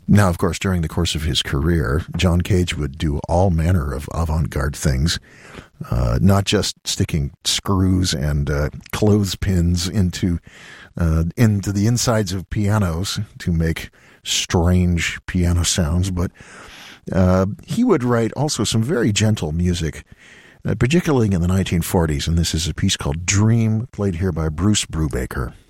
Now, of course, during the course of his career, John Cage would do all manner of avant-garde things, not just sticking screws and clothespins into the insides of pianos to make strange piano sounds, but he would write also some very gentle music, particularly in the 1940s, and this is a piece called Dream, played here by Bruce Brubaker.